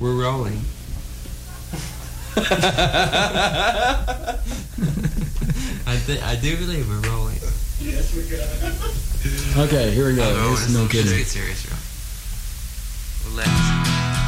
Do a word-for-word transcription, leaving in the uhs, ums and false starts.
We're rolling. I th- I do believe we're rolling. Yes, we got. Okay, here we go. Oh, Here's no let's kidding. get serious, bro. Let's